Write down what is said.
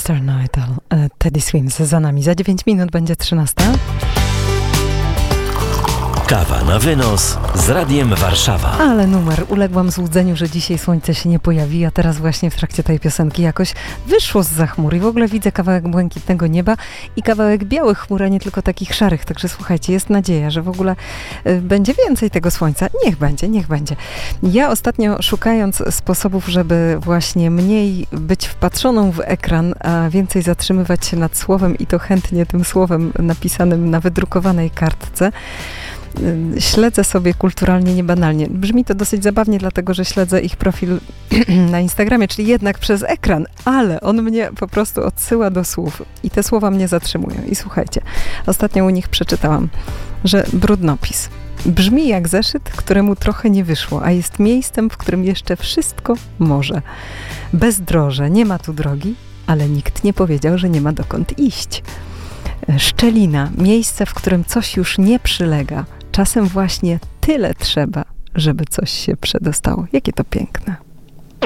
Mr. Nightel, Teddy Swims za nami. Za 9 minut będzie 13. Kawa na wynos z Radiem Warszawa. Ale numer. Uległam złudzeniu, że dzisiaj słońce się nie pojawi, a teraz właśnie w trakcie tej piosenki jakoś wyszło zza chmur i w ogóle widzę kawałek błękitnego nieba i kawałek białych chmur, a nie tylko takich szarych. Także słuchajcie, jest nadzieja, że w ogóle będzie więcej tego słońca. Niech będzie. Ja ostatnio szukając sposobów, żeby właśnie mniej być wpatrzoną w ekran, a więcej zatrzymywać się nad słowem i to chętnie tym słowem napisanym na wydrukowanej kartce, śledzę sobie kulturalnie niebanalnie. Brzmi to dosyć zabawnie, dlatego że śledzę ich profil na Instagramie, czyli jednak przez ekran, ale on mnie po prostu odsyła do słów i te słowa mnie zatrzymują. I słuchajcie, ostatnio u nich przeczytałam, że brudnopis brzmi jak zeszyt, któremu trochę nie wyszło, a jest miejscem, w którym jeszcze wszystko może. Bezdroże, nie ma tu drogi, ale nikt nie powiedział, że nie ma dokąd iść. Szczelina, miejsce, w którym coś już nie przylega. Czasem właśnie tyle trzeba, żeby coś się przedostało. Jakie to piękne.